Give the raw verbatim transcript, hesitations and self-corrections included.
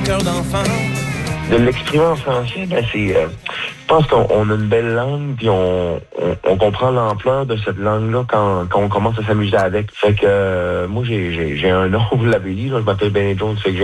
mon cœur d'enfant. De l'exprimer en français, ben c'est... Euh, je pense qu'on on a une belle langue, puis on, on, on comprend l'ampleur de cette langue-là quand, quand on commence à s'amuser avec. Fait que euh, moi, j'ai, j'ai, j'ai un nom, vous l'avez dit, là, je m'appelle Benny Jones, fait que j'ai